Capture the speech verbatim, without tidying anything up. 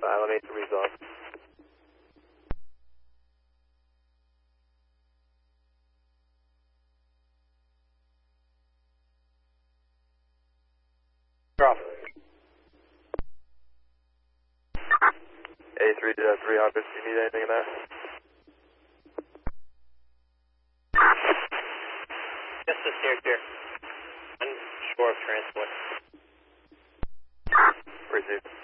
Island eight to resolve. Drop. A three to three Hoppers, do you need anything in there? Just a steer clear. Unsure of transport. Received.